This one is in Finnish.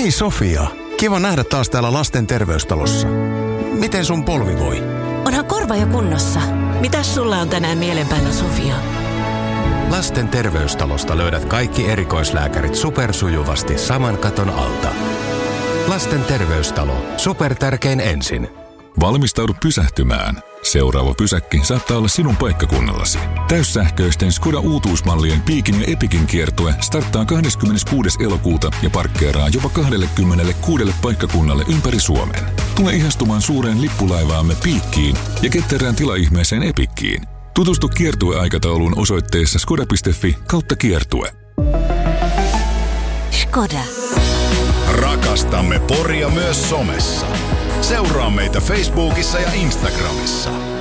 Hei Sofia, kiva nähdä taas täällä lasten terveystalossa. Miten sun polvi voi? Onhan korva jo kunnossa. Mitäs sulla on tänään mielen päällä, Sofia? Lasten terveystalosta löydät kaikki erikoislääkärit supersujuvasti saman katon alta. Lasten terveystalo. Supertärkein ensin. Valmistaudu pysähtymään. Seuraava pysäkki saattaa olla sinun paikkakunnallasi. Täyssähköisten Skoda uutuusmallien Peakin ja Epicin kiertue starttaa 26. elokuuta ja parkkeeraa jopa 26 paikkakunnalle ympäri Suomen. Tule ihastumaan suureen lippulaivaamme Peakkiin ja ketterään tilaihmeeseen Epickiin. Tutustu kiertueaikatauluun osoitteessa skoda.fi/kiertue. Skoda. Rakastamme Poria myös somessa. Seuraa meitä Facebookissa ja Instagramissa.